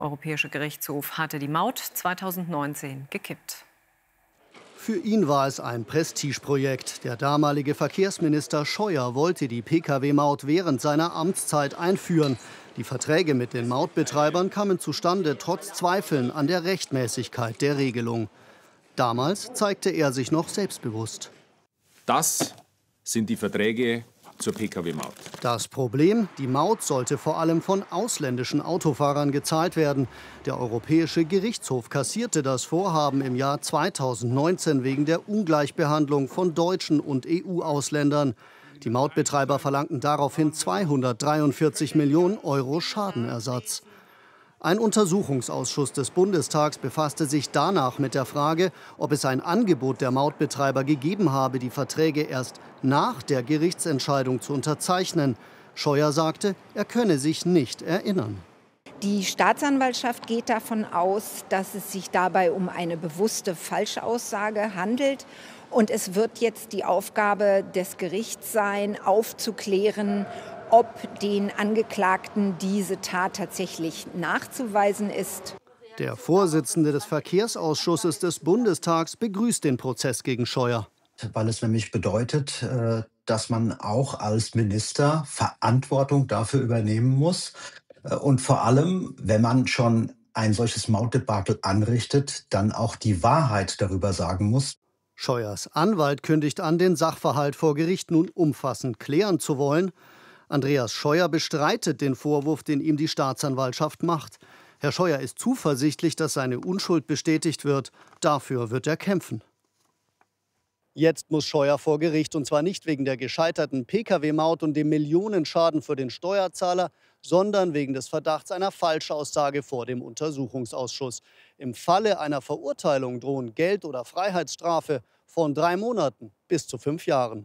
Der Europäische Gerichtshof hatte die Maut 2019 gekippt. Für ihn war es ein Prestigeprojekt. Der damalige Verkehrsminister Scheuer wollte die Pkw-Maut während seiner Amtszeit einführen. Die Verträge mit den Mautbetreibern kamen zustande trotz Zweifeln an der Rechtmäßigkeit der Regelung. Damals zeigte er sich noch selbstbewusst. Das sind die Verträge zur Pkw-Maut. Das Problem: Die Maut sollte vor allem von ausländischen Autofahrern gezahlt werden. Der Europäische Gerichtshof kassierte das Vorhaben im Jahr 2019 wegen der Ungleichbehandlung von deutschen und EU-Ausländern. Die Mautbetreiber verlangten daraufhin 243 Millionen Euro Schadenersatz. Ein Untersuchungsausschuss des Bundestags befasste sich danach mit der Frage, ob es ein Angebot der Mautbetreiber gegeben habe, die Verträge erst nach der Gerichtsentscheidung zu unterzeichnen. Scheuer sagte, er könne sich nicht erinnern. Die Staatsanwaltschaft geht davon aus, dass es sich dabei um eine bewusste Falschaussage handelt. Und es wird jetzt die Aufgabe des Gerichts sein, aufzuklären, ob den Angeklagten diese Tat tatsächlich nachzuweisen ist. Der Vorsitzende des Verkehrsausschusses des Bundestags begrüßt den Prozess gegen Scheuer. Weil es nämlich bedeutet, dass man auch als Minister Verantwortung dafür übernehmen muss. Und vor allem, wenn man schon ein solches Mautdebakel anrichtet, dann auch die Wahrheit darüber sagen muss. Scheuers Anwalt kündigt an, den Sachverhalt vor Gericht nun umfassend klären zu wollen. Andreas Scheuer bestreitet den Vorwurf, den ihm die Staatsanwaltschaft macht. Herr Scheuer ist zuversichtlich, dass seine Unschuld bestätigt wird. Dafür wird er kämpfen. Jetzt muss Scheuer vor Gericht, und zwar nicht wegen der gescheiterten Pkw-Maut und dem Millionenschaden für den Steuerzahler, sondern wegen des Verdachts einer Falschaussage vor dem Untersuchungsausschuss. Im Falle einer Verurteilung drohen Geld- oder Freiheitsstrafe von 3 Monaten bis zu 5 Jahren.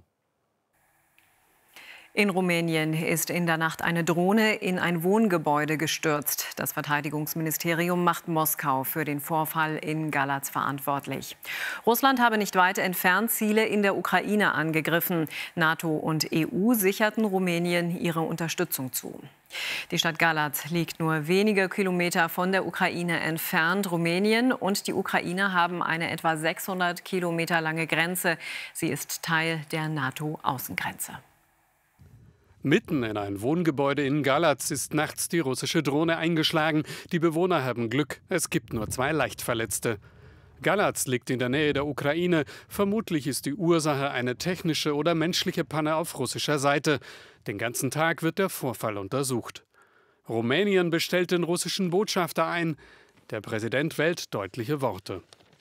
In Rumänien ist in der Nacht eine Drohne in ein Wohngebäude gestürzt. Das Verteidigungsministerium macht Moskau für den Vorfall in Galatz verantwortlich. Russland habe nicht weit entfernt Ziele in der Ukraine angegriffen. NATO und EU sicherten Rumänien ihre Unterstützung zu. Die Stadt Galatz liegt nur wenige Kilometer von der Ukraine entfernt. Rumänien und die Ukraine haben eine etwa 600 Kilometer lange Grenze. Sie ist Teil der NATO-Außengrenze. Mitten in ein Wohngebäude in Galatz ist nachts die russische Drohne eingeschlagen. Die Bewohner haben Glück, es gibt nur 2 Leichtverletzte. Galatz liegt in der Nähe der Ukraine. Vermutlich ist die Ursache eine technische oder menschliche Panne auf russischer Seite. Den ganzen Tag wird der Vorfall untersucht. Rumänien bestellt den russischen Botschafter ein. Der Präsident wählt deutliche Worte.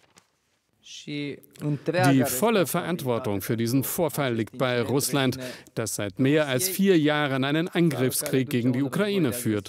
Die volle Verantwortung für diesen Vorfall liegt bei Russland, das seit mehr als 4 Jahren einen Angriffskrieg gegen die Ukraine führt.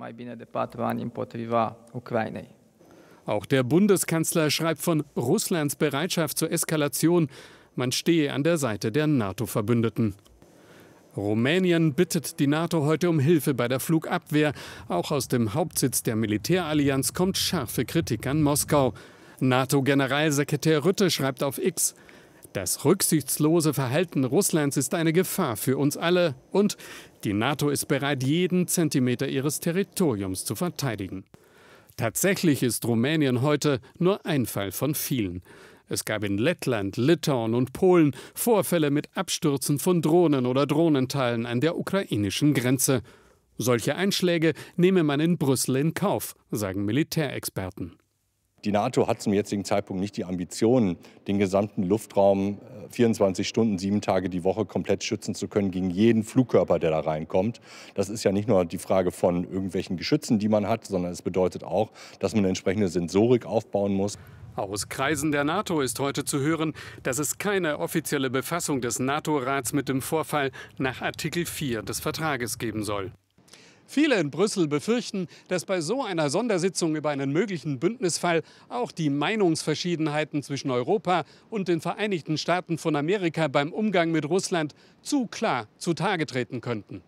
Auch der Bundeskanzler schreibt von Russlands Bereitschaft zur Eskalation. Man stehe an der Seite der NATO-Verbündeten. Rumänien bittet die NATO heute um Hilfe bei der Flugabwehr. Auch aus dem Hauptsitz der Militärallianz kommt scharfe Kritik an Moskau. NATO-Generalsekretär Rutte schreibt auf X: Das rücksichtslose Verhalten Russlands ist eine Gefahr für uns alle und die NATO ist bereit, jeden Zentimeter ihres Territoriums zu verteidigen. Tatsächlich ist Rumänien heute nur ein Fall von vielen. Es gab in Lettland, Litauen und Polen Vorfälle mit Abstürzen von Drohnen oder Drohnenteilen an der ukrainischen Grenze. Solche Einschläge nehme man in Brüssel in Kauf, sagen Militärexperten. Die NATO hat zum jetzigen Zeitpunkt nicht die Ambitionen, den gesamten Luftraum 24 Stunden, 7 Tage die Woche komplett schützen zu können gegen jeden Flugkörper, der da reinkommt. Das ist ja nicht nur die Frage von irgendwelchen Geschützen, die man hat, sondern es bedeutet auch, dass man eine entsprechende Sensorik aufbauen muss. Aus Kreisen der NATO ist heute zu hören, dass es keine offizielle Befassung des NATO-Rats mit dem Vorfall nach Artikel 4 des Vertrages geben soll. Viele in Brüssel befürchten, dass bei so einer Sondersitzung über einen möglichen Bündnisfall auch die Meinungsverschiedenheiten zwischen Europa und den Vereinigten Staaten von Amerika beim Umgang mit Russland zu klar zutage treten könnten.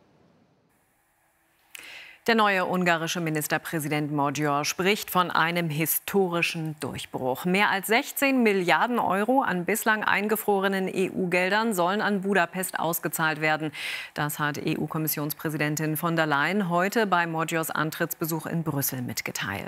Der neue ungarische Ministerpräsident Magyar spricht von einem historischen Durchbruch. Mehr als 16 Milliarden Euro an bislang eingefrorenen EU-Geldern sollen an Budapest ausgezahlt werden. Das hat EU-Kommissionspräsidentin von der Leyen heute bei Magyars Antrittsbesuch in Brüssel mitgeteilt.